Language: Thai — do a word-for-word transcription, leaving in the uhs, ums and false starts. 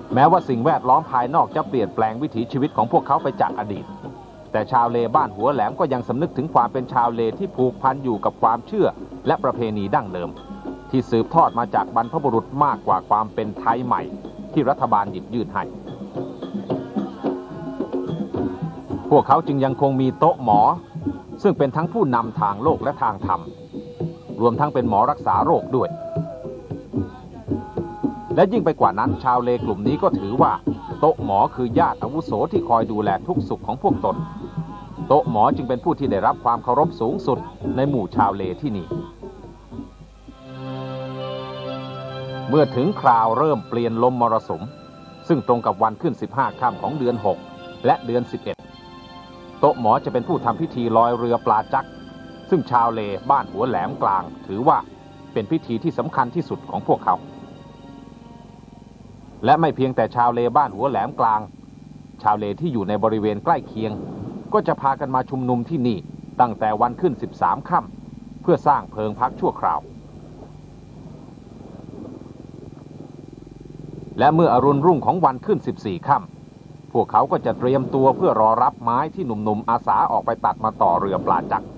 แม้ว่าสิ่งแวดล้อมภายนอกจะเปลี่ยนแปลงวิถีชีวิตของพวกเขาไปจากอดีตแต่ชาวเลบ้านหัวแหลมก็ยังสำนึกถึงความเป็นชาวเลที่ผูกพันอยู่กับความเชื่อและประเพณีดั้งเดิมที่สืบทอดมาจากบรรพบุรุษมากกว่าความเป็นไทยใหม่ที่รัฐบาลหยิบยื่นให้พวกเขาจึงยังคงมีโต๊ะหมอซึ่งเป็นทั้งผู้นำทางโลกและทางธรรมรวมทั้งเป็นหมอรักษาโรคด้วยและยิ่งไปกว่านั้นชาวเลกลุ่มนี้ก็ถือว่าโต๊ะหมอคือญาติอาวุโสที่คอยดูแลทุกสุขของพวกตนโต๊ะหมอจึงเป็นผู้ที่ได้รับความเคารพสูงสุดในหมู่ชาวเลที่นี่เมื่อถึงคราวเริ่มเปลี่ยนลมมรสุมซึ่งตรงกับวันขึ้นสิบห้าค่ำของเดือนหกและเดือนสิบเอ็ดโต๊ะหมอจะเป็นผู้ทำพิธีลอยเรือปลาจักซึ่งชาวเลบ้านหัวแหลมกลางถือว่าเป็นพิธีที่สำคัญที่สุดของพวกเขาและไม่เพียงแต่ชาวเลบ้านหัวแหลมกลางชาวเลที่อยู่ในบริเวณใกล้เคียงก็จะพากันมาชุมนุมที่นี่ตั้งแต่วันขึ้นสิบสามค่ำเพื่อสร้างเพิงพักชั่วคราวและเมื่ออรุณรุ่งของวันขึ้นสิบสี่ค่ำพวกเขาก็จะเตรียมตัวเพื่อรอรับไม้ที่หนุ่มๆอาสาออกไปตัดมาต่อเรือปลาจักร